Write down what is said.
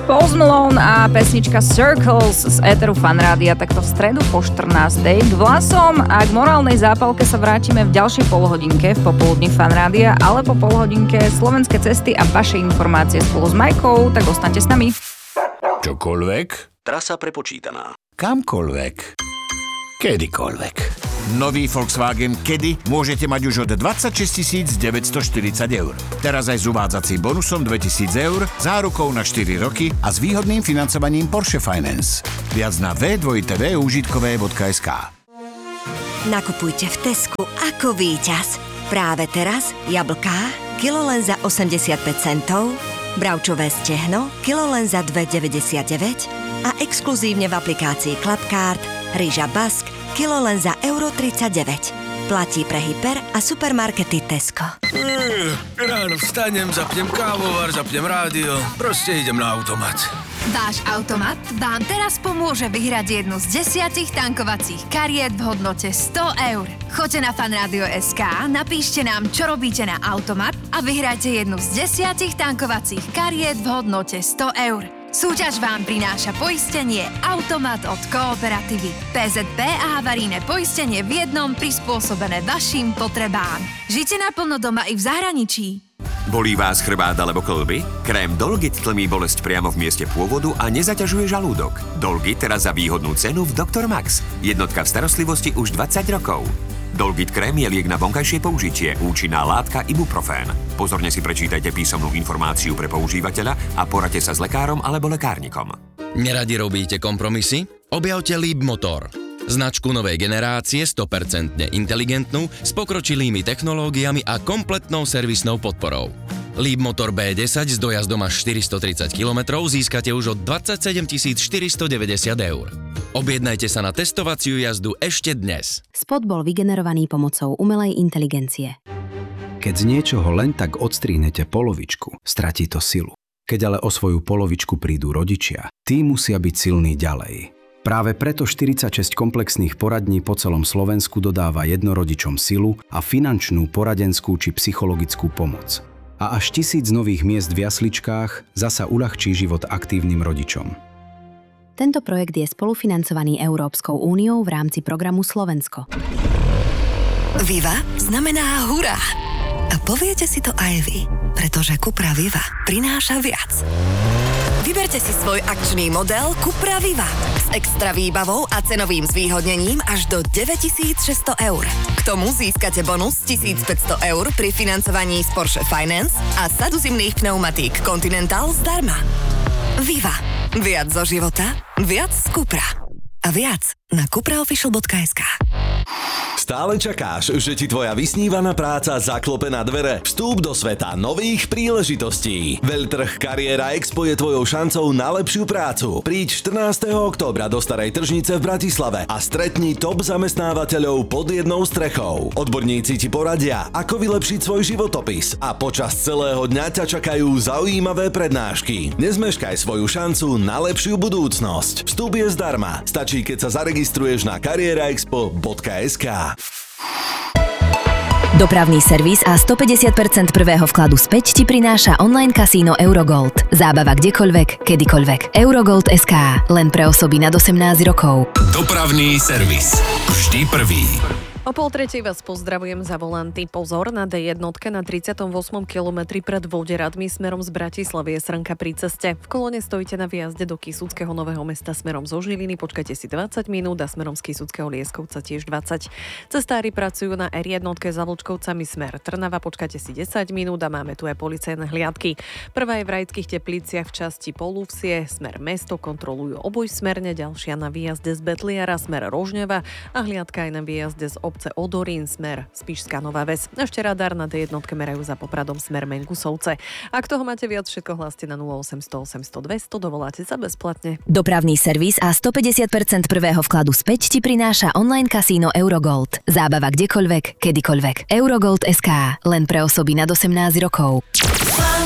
Post Malone a pesnička Circles z éteru Fanrádia takto v stredu po 14. K vlasom a k morálnej zápalke sa vrátime v ďalšej polhodinke v popoludní Fanrádia, ale po polhodinke Slovenské cesty a vaše informácie spolu s Majkou, tak ostaňte s nami. Čokoľvek? Trasa prepočítaná. Kamkoľvek? Kedykoľvek. Nový Volkswagen Caddy môžete mať už od 26 940 €. Teraz aj s uvádzacím bonusom 2000 €, zárukou na 4 roky a s výhodným financovaním Porsche Finance. Viac na www.užitkové.sk. Nakupujte v Tesku ako víťaz. Práve teraz jablká, kilo len za 85 centov, bravčové stehno, kilo len za 2,99 a exkluzívne v aplikácii Clubcard rýža Bask, kilo len za €39. Platí pre hyper a supermarkety Tesco. Ráno vstanem, zapnem kávovar, zapnem rádio, proste idem na automat. Váš automat vám teraz pomôže vyhrať jednu z 10 tankovacích kariet v hodnote 100 €. Choďte na fanradio.sk, napíšte nám, čo robíte na automat a vyhrajte jednu z 10 tankovacích kariet v hodnote 100 €. Súťaž vám prináša poistenie Automat od Kooperatívy. PZP a havarijné poistenie v jednom prispôsobené vašim potrebám. Žite naplno doma i v zahraničí. Bolí vás chrbát alebo kĺby? Krém Dolgit tlmí bolesť priamo v mieste pôvodu a nezaťažuje žalúdok. Dolgit teraz za výhodnú cenu v Dr. Max. Jednotka v starostlivosti už 20 rokov. Dolgit krém je liek na vonkajšie použitie, účinná látka ibuprofén. Pozorne si prečítajte písomnú informáciu pre používateľa a poradte sa s lekárom alebo lekárnikom. Neradi robíte kompromisy? Objavte Leap Motor. Značku novej generácie 100% inteligentnú s pokročilými technológiami a kompletnou servisnou podporou. Leap Motor B10 s dojazdom až 430 km získate už od 27 490 €. Objednajte sa na testovaciu jazdu ešte dnes. Spot bol vygenerovaný pomocou umelej inteligencie. Keď z niečoho len tak odstrihnete polovičku, stratí to silu. Keď ale o svoju polovičku prídu rodičia, tí musia byť silní ďalej. Práve preto 46 komplexných poradní po celom Slovensku dodáva jednorodičom silu a finančnú, poradenskú či psychologickú pomoc. A až 1000 nových miest v jasličkách zasa uľahčí život aktívnym rodičom. Tento projekt je spolufinancovaný Európskou úniou v rámci programu Slovensko. Viva znamená hurá. A poviete si to aj vy, pretože Cupra Viva prináša viac. Vyberte si svoj akčný model Cupra Viva s extra výbavou a cenovým zvýhodnením až do 9600 €. K tomu získate bonus 1500 € pri financovaní z Porsche Finance a sadu zimných pneumatík Continental zdarma. Viva. Viac zo života, viac z Cupra. A viac na cupraofficial.sk. Stále čakáš, že ti tvoja vysnívaná práca zaklope na dvere? Vstúp do sveta nových príležitostí. Veľtrh Kariéra Expo je tvojou šancou na lepšiu prácu. Príď 14. októbra do Starej tržnice v Bratislave a stretni top zamestnávateľov pod jednou strechou. Odborníci ti poradia, ako vylepšiť svoj životopis a počas celého dňa ťa čakajú zaujímavé prednášky. Nezmeškaj svoju šancu na lepšiu budúcnosť. Vstup je zdarma. Stačí, keď sa zaregistruješ na karieraexpo.sk. Dopravný servis a 150% prvého vkladu späť ti prináša online kasíno Eurogold. Zábava kdekoľvek, kedykoľvek. Eurogold.sk. Len pre osoby nad 18 rokov. Dopravný servis. Vždy prvý. O 2:30 vás pozdravujem za volanty. Pozor, na D1 na 38. kilometri pred Voderadmi smerom z Bratislavy je srnka pri ceste. V kolóne stojíte na výjazde do Kysuckého Nového Mesta smerom zo Žiliny, počkajte si 20 minút a smerom z Kysuckého Lieskovca tiež 20. Cestári pracujú na R1 za Vlčkovcami smer Trnava, počkajte si 10 minút a máme tu aj policajné hliadky. Prvá je v Rajských Tepliciach v časti Polúvsie, smer mesto, kontrolujú obojsmerne, ďalšia na výjazde z Betliara smer Rožňava a hliadka aj na výjazde z obce Odorín smer Spišská Nová Ves. Ešte radar na D1 merajú za Popradom smer Mengusovce. Ak toho máte viac, všetko hláste na 0800 800 200, dovoláte sa bezplatne. Dopravný servis a 150% prvého vkladu späť ti prináša online kasíno Eurogold. Zábava kdekoľvek, kedykoľvek. Eurogold.sk. Len pre osoby nad 18 rokov.